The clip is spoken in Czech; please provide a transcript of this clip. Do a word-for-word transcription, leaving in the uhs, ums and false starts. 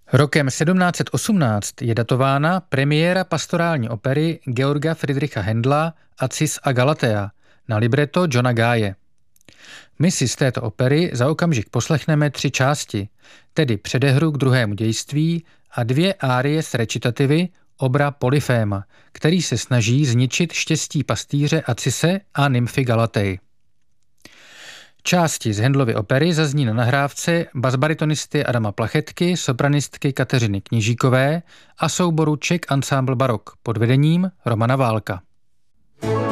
Rokem sedmnáct set osmnáct je datována premiéra pastorální opery Georga Friedricha Händla Acis a Galatea na libreto Johna Gaye. My si z této opery za okamžik poslechneme tři části, tedy předehru k druhému dějství a dvě árie s recitativy obra Polyféma, který se snaží zničit štěstí pastýře Acise a nymfy Galatei. Části z Händlovy opery zazní na nahrávce basbaritonisty Adama Plachetky, sopranistky Kateřiny Kněžíkové a souboru Czech Ensemble Barok pod vedením Romana Válka.